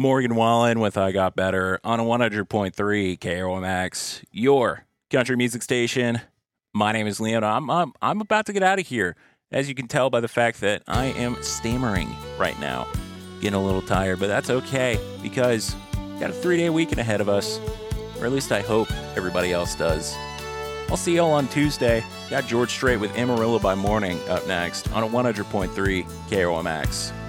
Morgan Wallen with I Got Better on a 100.3 KROMX, your country music station. My name is Leon. I'm about to get out of here, as you can tell by the fact that I am stammering right now. Getting a little tired, but that's okay, because we got a 3-day weekend ahead of us, or at least I hope everybody else does. I'll see y'all on Tuesday. Got George Strait with Amarillo by Morning up next on a 100.3 KROMX.